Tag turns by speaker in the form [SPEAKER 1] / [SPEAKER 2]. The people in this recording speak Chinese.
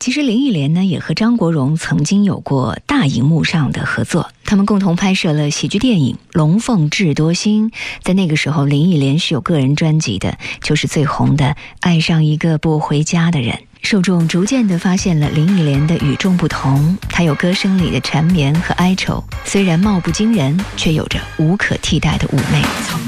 [SPEAKER 1] 其实林忆莲呢也和张国荣曾经有过大荧幕上的合作，他们共同拍摄了喜剧电影《龙凤智多星》。在那个时候，林忆莲是有个人专辑的，就是最红的《爱上一个不回家的人》。受众逐渐地发现了林忆莲的与众不同，她有歌声里的缠绵和哀愁，虽然貌不惊人，却有着无可替代的妩媚。